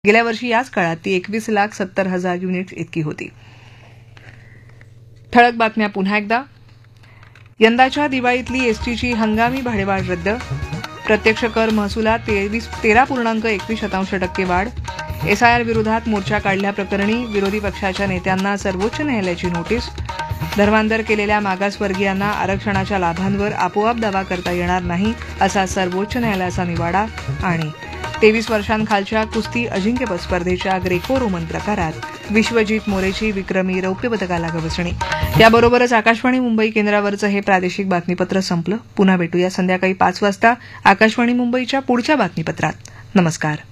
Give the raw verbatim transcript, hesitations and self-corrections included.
गेल्या वर्षी याच काळात ती एकवीस लाख सत्तर हजार युनिट्स इतकी होती. ठळक बातम्या पुन्हा एकदा. यंदाच्या दिवाळीतली एसटीची हंगामी भाडेवाढ रद्द. प्रत्यक्ष कर महसुलात तेवीस तेरा पूर्णांक एकवीस शतांश टक्के वाढ. एसआयआर विरोधात मोर्चा काढल्याप्रकरणी विरोधी पक्षाच्या नेत्यांना सर्वोच्च न्यायालयाची नोटीस. धर्मांतर केलेल्या मागासवर्गीयांना आरक्षणाच्या लाभांवर आपोआप दावा करता येणार नाही असा सर्वोच्च न्यायालयाचा निवाडा. आणि तेवीस वर्षांखालच्या कुस्ती अजिंक्यपद स्पर्धेच्या ग्रेको रोमन प्रकारात विश्वजीत मोरेची विक्रमी रौप्य पदकाला गवसणी. याबरोबरच आकाशवाणी मुंबई केंद्रावरचं हे प्रादेशिक बातमीपत्र संपलं. पुन्हा भेटूया संध्याकाळी पाच वाजता आकाशवाणी मुंबईच्या पुढच्या बातमीपत्रात. नमस्कार.